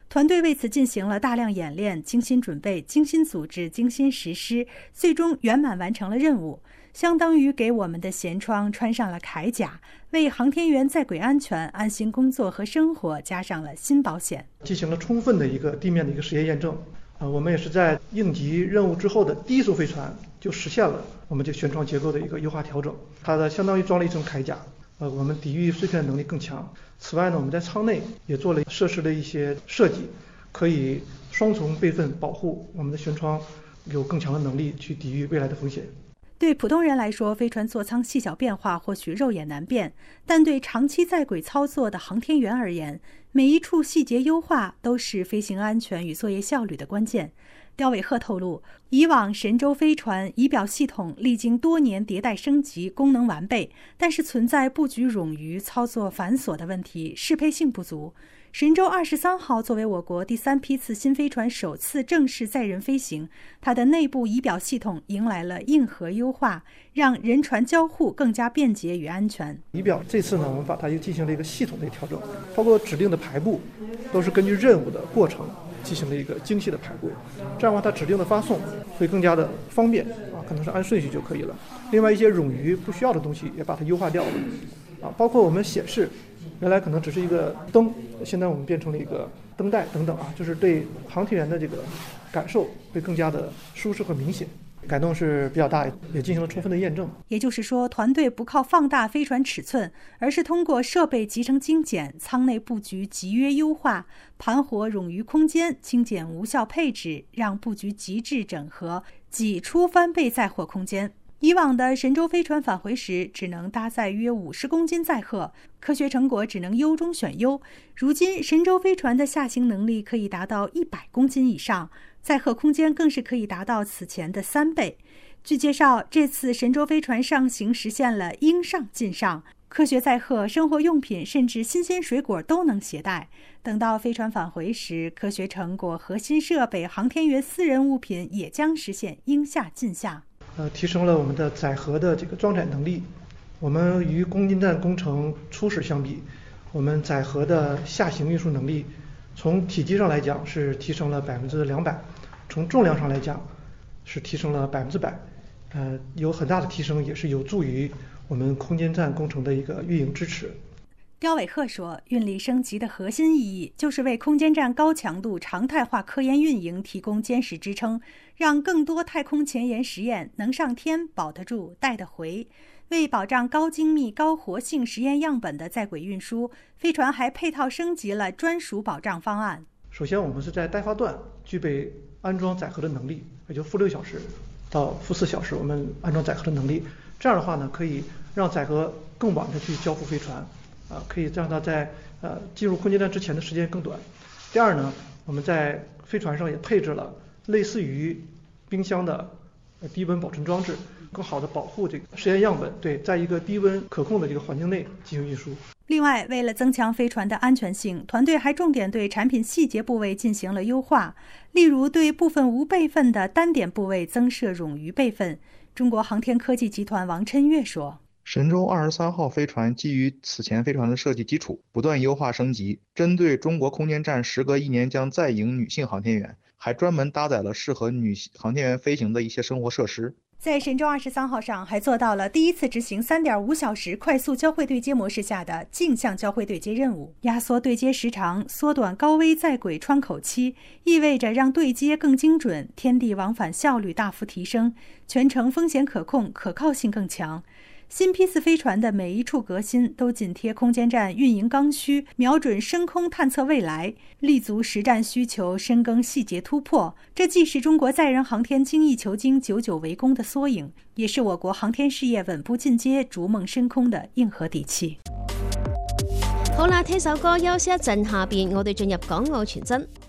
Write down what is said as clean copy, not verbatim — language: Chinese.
团队为此进行了大量演练，精心准备、精心组织、精心实施，最终圆满完成了任务，相当于给我们的舷窗穿上了铠甲，为航天员在轨安全、安心工作和生活加上了新保险。 进行了充分的一个地面的一个实验验证，我们也是在应急任务之后的第一艘飞船就实现了我们这个舷窗结构的一个优化调整，它的相当于装了一层铠甲，我们抵御碎片能力更强。此外呢，我们在舱内也做了设施的一些设计，可以双重备份保护我们的舷窗，有更强的能力去抵御未来的风险。 对普通人来说，飞船座舱细小变化或许肉眼难辨，但对长期在轨操作的航天员而言，每一处细节优化都是飞行安全与作业效率的关键。刁伟赫透露，以往神舟飞船仪表系统历经多年迭代升级，功能完备，但是存在布局冗余、操作繁琐的问题，适配性不足。神舟23号作为我国第3批次新飞船首次正式载人飞行，它的内部仪表系统迎来了硬核优化，让人船交互更加便捷与安全。 仪表这次呢，我们把它又进行了一个系统的调整，包括指定的排布都是根据任务的过程进行了一个精细的排布，这样的话它指定的发送会更加的方便可能是按顺序就可以了。另外一些冗余不需要的东西也把它优化掉了包括我们显示原来可能只是一个灯，现在我们变成了一个灯带等等就是对航天员的这个感受会更加的舒适和明显。改动是比较大，也进行了充分的验证。 也就是说，团队不靠放大飞船尺寸，而是通过设备集成精简、舱内布局集约优化、盘活冗余空间、精简无效配置，让布局极致整合，挤出翻倍载货空间。以往的神舟飞船返回时只能搭载约50公斤载荷，科学成果只能优中选优。如今神舟飞船的下行能力可以达到100公斤以上，载荷空间更是可以达到此前的3倍。据介绍，这次神舟飞船上行实现了应上尽上，科学载荷、生活用品甚至新鲜水果都能携带。等到飞船返回时，科学成果、核心设备、航天员私人物品也将实现应下尽下。 提升了我们的载荷的这个装载能力。我们与空间站工程初始相比，我们载荷的下行运输能力从体积上来讲是提升了200%，从重量上来讲是提升了100%。有很大的提升，也是有助于我们空间站工程的一个运营支持。 刁伟赫说，运力升级的核心意义就是为空间站高强度常态化科研运营提供坚实支撑，让更多太空前沿实验能上天、保得住、带得回。为保障高精密、高活性实验样本的在轨运输，飞船还配套升级了专属保障方案。 首先，我们是在待发段具备安装载荷的能力，也就负6小时到负4小时，我们安装载荷的能力。这样的话呢，可以让载荷更晚的去交付飞船。可以让它在进入空间站之前的时间更短。第二呢，我们在飞船上也配置了类似于冰箱的低温保存装置，更好的保护这个实验样本，在一个低温可控的这个环境内进行运输。 另外，为了增强飞船的安全性，团队还重点对产品细节部位进行了优化，例如对部分无备份的单点部位增设冗余备份。中国航天科技集团王琛岳说， 神舟23号飞船基于此前飞船的设计基础，不断优化升级。针对中国空间站时隔1年将载迎女性航天员，还专门搭载了适合女航天员飞行的一些生活设施。 在神舟23号上还做到了第一次执行3.5小时快速交会对接模式下的镜像交会对接任务，压缩对接时长，缩短高危在轨窗口期，意味着让对接更精准，天地往返效率大幅提升，全程风险可控，可靠性更强。新批次飞船的每一处革新都紧贴空间站运营刚需，瞄准深空探测未来，立足实战需求，深耕细节突破。这既是中国载人航天精益求精、久久为功的缩影，也是我国航天事业稳步进阶、逐梦深空的硬核底气。 好啦，聽首歌休息一陣，下邊我哋進入港澳傳真。